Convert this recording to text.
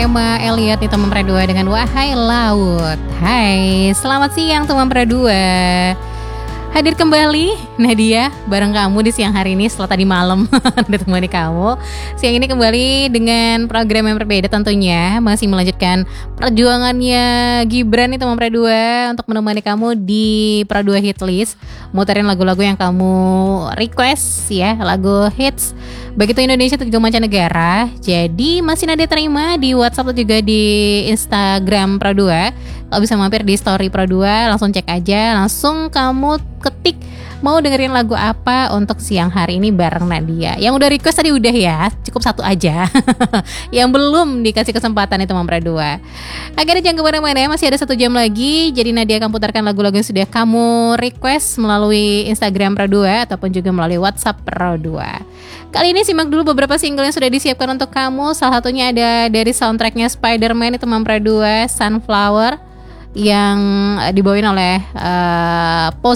Emma Elliot di teman Perdua dengan Wahai Laut. Hai, selamat siang teman Perdua. Hadir kembali Nadia bareng kamu di siang hari ini setelah tadi malam ditemani kamu. Siang ini kembali dengan program yang berbeda tentunya. Masih melanjutkan perjuangannya Gibran nih teman Perdua untuk menemani kamu di Perdua Hit List. Muterin lagu-lagu yang kamu request ya, lagu hits baik itu Indonesia atau juga mancanegara. Jadi masih Nadia terima di WhatsApp atau juga di Instagram Perdua. Kalau bisa mampir di story Perdua, langsung cek aja, langsung kamu ketik mau dengerin lagu apa untuk siang hari ini bareng Nadia. Yang udah request tadi udah ya, cukup satu aja. Yang belum dikasih kesempatan itu teman Perdua. Akhirnya jangan kemana-mana, masih ada 1 jam lagi. Jadi Nadia akan putarkan lagu-lagu yang sudah kamu request melalui Instagram Perdua ataupun juga melalui WhatsApp Perdua. Kali ini simak dulu beberapa single yang sudah disiapkan untuk kamu. Salah satunya ada dari soundtracknya Spider-Man itu teman Perdua, Sunflower, yang dibawain oleh